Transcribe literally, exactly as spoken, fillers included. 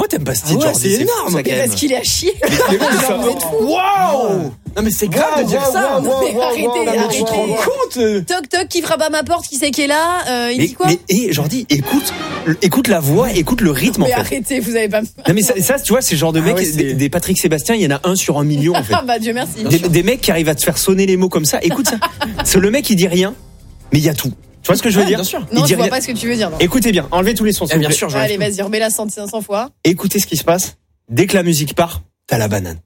Pourquoi t'aimes pas Steve Ah ouais, Jordi? c'est énorme. fou, ça, quand Mais même. parce qu'il est à chier. Mais bon, ça- Vous êtes fous. Waouh. Non mais c'est grave de dire ça. wow, mais arrêtez, Non, mais tu te rends arrêtez. compte euh, Toc toc, qui frappe à ma porte, qui c'est qui est là euh, Il Mais, dit quoi? mais et Jordi, écoute, écoute la voix, écoute le rythme Mais en fait. arrêtez, vous avez pas. Non mais ça, ça, tu vois, c'est le genre de Ah mec, ouais, c'est- des, des Patrick Sébastien, il y en a un sur un million en fait. Ah bah Dieu merci. Des, des mecs qui arrivent à te faire sonner les mots comme ça. Écoute ça. C'est le mec, il dit rien, mais il y a tout. Tu vois ce que je veux Ouais, dire? bien sûr. Il Non, dit je vois rien. pas ce que tu veux dire. Non. Écoutez bien, enlevez tous les sons. s'il Eh vous bien plaît. sûr, je Allez, vas-y, remets-la cent fois. Écoutez ce qui se passe. Dès que la musique part, t'as la banane.